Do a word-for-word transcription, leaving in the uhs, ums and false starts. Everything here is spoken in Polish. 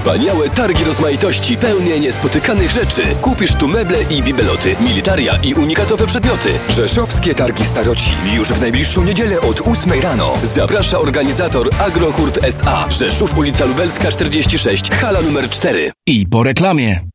Wspaniałe targi rozmaitości, pełne niespotykanych rzeczy. Kupisz tu meble i bibeloty, militaria i unikatowe przedmioty. Rzeszowskie Targi Staroci. Już w najbliższą niedzielę od ósmej rano. Zaprasza organizator Agrohurt S A. Rzeszów, ulica Lubelska czterdzieści sześć, hala numer cztery. I po reklamie.